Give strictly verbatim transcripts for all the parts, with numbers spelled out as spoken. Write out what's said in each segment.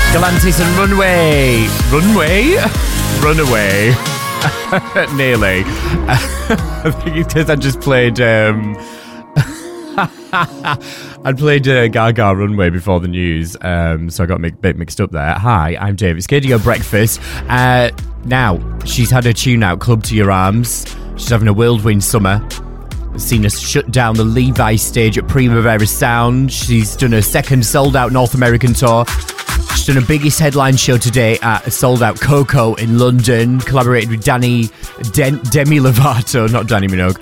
Galantis and Runway. Runway? Runaway. Nearly. I think it's because I just played... Um, I'd played uh, Gaga Runway before the news, um, so I got a bit mixed up there. Hi, I'm Dave. It's K D O Breakfast. Uh, now, she's had her tune out, Club to Your Arms. She's having a whirlwind summer. Seen us shut down the Levi stage at Primavera Sound. She's done a second sold-out North American tour. She's done a biggest headline show today at a sold-out Coco in London. Collaborated with Danny De- Demi Lovato, not Danny Minogue.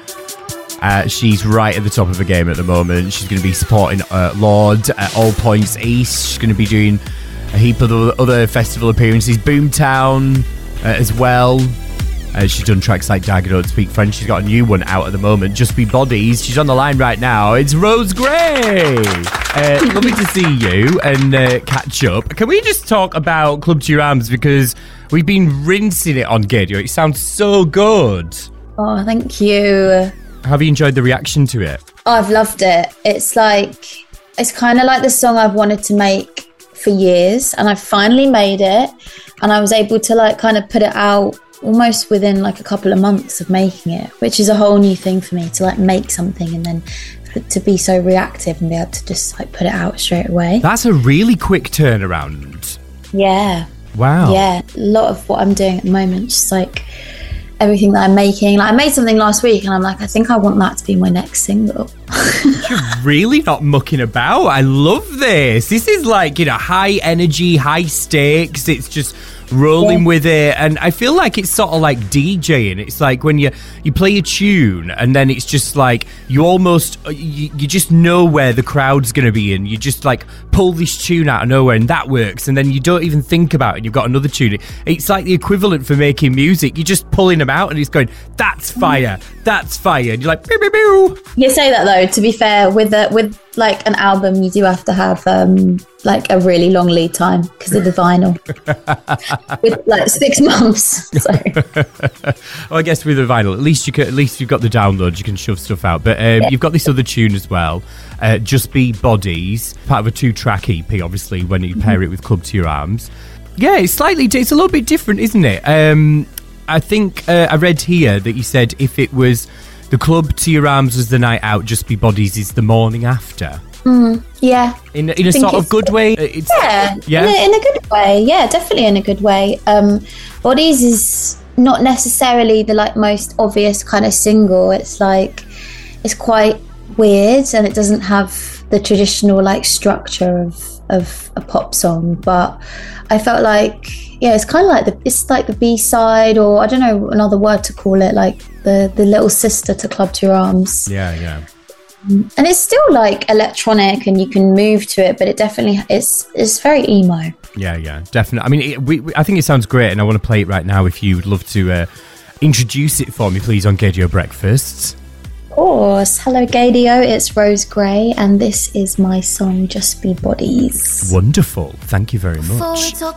Uh, she's right at the top of her game at the moment. She's going to be supporting uh, Lorde at All Points East. She's going to be doing a heap of other festival appearances. Boomtown uh, as well. Uh, she's done tracks like Dag, I Don't Speak French. She's got a new one out at the moment, Just Be Bodies. She's on the line right now. It's Rose Gray. Uh, lovely to see you and uh, catch up. Can we just talk about Club to Your Arms? Because we've been rinsing it on Gadio. It sounds so good. Oh, thank you. Have you enjoyed the reaction to it? Oh, I've loved it. It's like, it's kind of like the song I've wanted to make for years, and I finally made it, and I was able to like kind of put it out almost within like a couple of months of making it, which is a whole new thing for me, to like make something and then to be so reactive and be able to just like put it out straight away. That's a really quick turnaround. Yeah. Wow. Yeah. A lot of what I'm doing at the moment, just like everything that I'm making. Like I made something last week and I'm like, I think I want that to be my next single. You're really not mucking about. I love this. This is like, you know, high energy, high stakes. It's just rolling yeah. with it, and I feel like it's sort of like DJing. It's like when you you play a tune and then it's just like you almost you, you just know where the crowd's going to be, and you just like pull this tune out of nowhere and that works, and then you don't even think about it and you've got another tune. It's like the equivalent for making music. You're just pulling them out and it's going, that's fire, that's fire, and you're like pew, pew, pew. You say that though, to be fair, with a, with like an album you do have to have um like a really long lead time because of the vinyl. With like six months. So. Well, I guess with the vinyl, at least you can, at least you've got the download. You can shove stuff out. But um, yeah. You've got this other tune as well, uh, Just Be Bodies, part of a two-track E P. Obviously, when you pair mm-hmm. it with Club to Your Arms, yeah, it's slightly, it's a little bit different, isn't it? Um, I think uh, I read here that you said if it was the Club to Your Arms was the night out, Just Be Bodies is the morning after. Mm, yeah. In in a sort of good way? It's, yeah, yeah. In, a, in a good way. Yeah, definitely in a good way. Um, Bodies is not necessarily the like most obvious kind of single. It's like, it's quite weird and it doesn't have the traditional like structure of, of a pop song. But I felt like, yeah, it's kind of like the, it's like the B-side, or I don't know another word to call it, like the, the little sister to Club to Your Arms. Yeah, yeah. And it's still like electronic and you can move to it, but it definitely it's it's very emo. Yeah, yeah, definitely. I mean, it, we, we, I think it sounds great, and I want to play it right now. If you would love to uh, introduce it for me, please, on Gadio Breakfast. Of course. Hello, Gadio. It's Rose Gray, and this is my song, Just Be Bodies. Wonderful. Thank you very much.